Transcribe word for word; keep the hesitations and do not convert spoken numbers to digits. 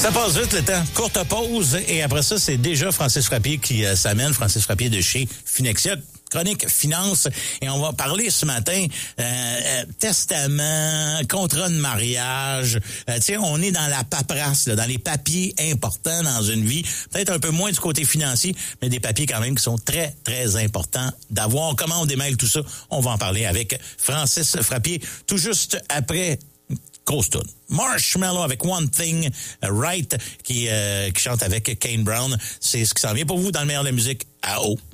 Ça passe vite le temps. Courte pause et après ça, c'est déjà Francis Frappier qui euh, s'amène. Francis Frappier de chez Finexia. Chronique finance et on va parler ce matin euh, euh, testament, contrat de mariage. Euh, tu sais, on est dans la paperasse, là, dans les papiers importants dans une vie. Peut-être un peu moins du côté financier, mais des papiers quand même qui sont très, très importants d'avoir. Comment on démêle tout ça? On va en parler avec Francis Frappier tout juste après grosse tune. Marshmello avec One Thing Right qui, euh, qui chante avec Kane Brown. C'est ce qui s'en vient pour vous dans le meilleur de la musique à haut.